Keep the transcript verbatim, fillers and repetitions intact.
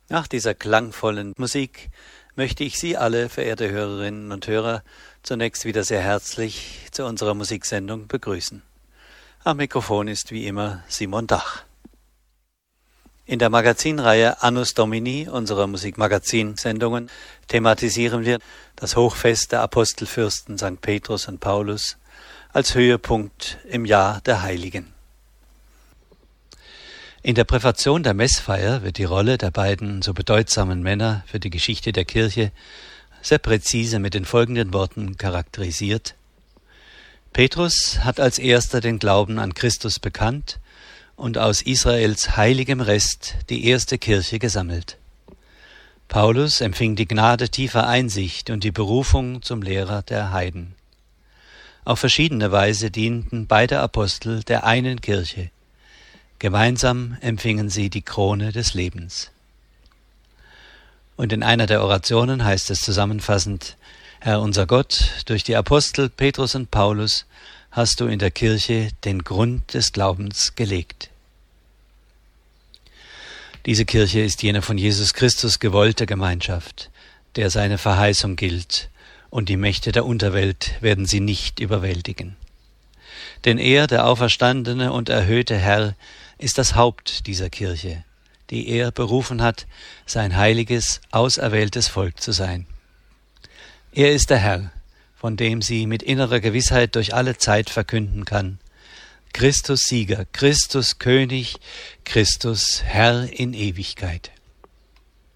Nach dieser klangvollen Musik möchte ich Sie alle, verehrte Hörerinnen und Hörer, zunächst wieder sehr herzlich zu unserer Musiksendung begrüßen. Am Mikrofon ist wie immer Simon Dach. In der Magazinreihe Annus Domini, unserer Musikmagazinsendungen, thematisieren wir das Hochfest der Apostelfürsten Sankt Petrus und Paulus als Höhepunkt im Jahr der Heiligen. In der Präfation der Messfeier wird die Rolle der beiden so bedeutsamen Männer für die Geschichte der Kirche sehr präzise mit den folgenden Worten charakterisiert. Petrus hat als erster den Glauben an Christus bekannt und aus Israels heiligem Rest die erste Kirche gesammelt. Paulus empfing die Gnade tiefer Einsicht und die Berufung zum Lehrer der Heiden. Auf verschiedene Weise dienten beide Apostel der einen Kirche. Gemeinsam empfingen sie die Krone des Lebens. Und in einer der Orationen heißt es zusammenfassend: Herr unser Gott, durch die Apostel Petrus und Paulus hast du in der Kirche den Grund des Glaubens gelegt. Diese Kirche ist jene von Jesus Christus gewollte Gemeinschaft, der seine Verheißung gilt, und die Mächte der Unterwelt werden sie nicht überwältigen. Denn er, der auferstandene und erhöhte Herr, ist das Haupt dieser Kirche, die er berufen hat, sein heiliges, auserwähltes Volk zu sein. Er ist der Herr, von dem sie mit innerer Gewissheit durch alle Zeit verkünden kann: Christus Sieger, Christus König, Christus Herr in Ewigkeit.